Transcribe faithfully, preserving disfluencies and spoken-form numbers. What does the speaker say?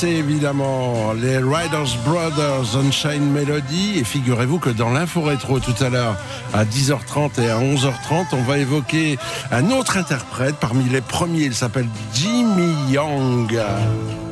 c'est évidemment les Riders Brothers, Sunshine Melody. Et figurez-vous que dans l'info rétro tout à l'heure, à dix heures trente et à onze heures trente, on va évoquer un autre interprète parmi les premiers. Il s'appelle Jimmy Young.